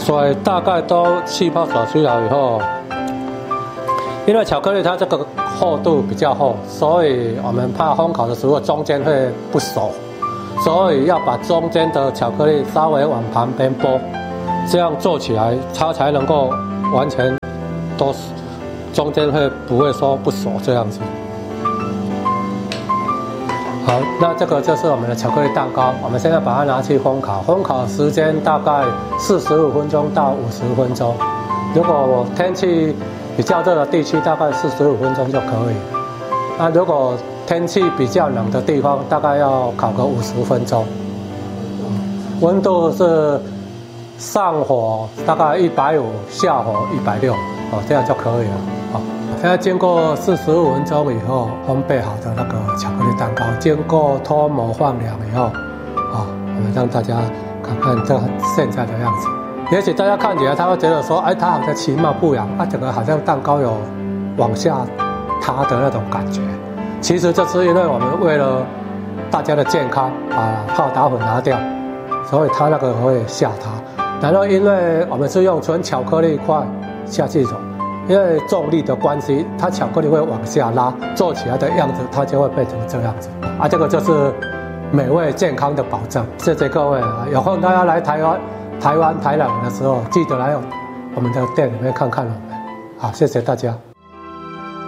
所以大概都气泡扫出来以后，因为巧克力它这个厚度比较厚，所以我们怕烘烤的时候中间会不熟，所以要把中间的巧克力稍微往旁边拨，这样做起来它才能够完全都中间不会说不熟这样子。好，那这个就是我们的巧克力蛋糕，我们现在把它拿去烘烤，烘烤时间大概45分钟到50分钟。如果天气比较热的地区，大概45分钟就可以。那如果天气比较冷的地方，大概要烤个50分钟。温度是上火大概150，下火160，这样就可以了。现在经过45分钟以后，烘焙好的那个巧克力蛋糕，经过脱模放凉以后，我们让大家看看这现在的样子。也许大家看起来他会觉得说，哎，它好像其貌不扬，整个好像蛋糕有往下塌的那种感觉。其实这是因为我们为了大家的健康，把泡打粉拿掉，所以它那个会下塌。然后因为我们是用纯巧克力块下去揉。因为重力的关系，它巧克力会往下拉，做起来的样子它就会变成这样子。这个就是美味健康的保证。谢谢各位，有空大家来台湾台南的时候，记得来我们的店里面看看我们。好，谢谢大家。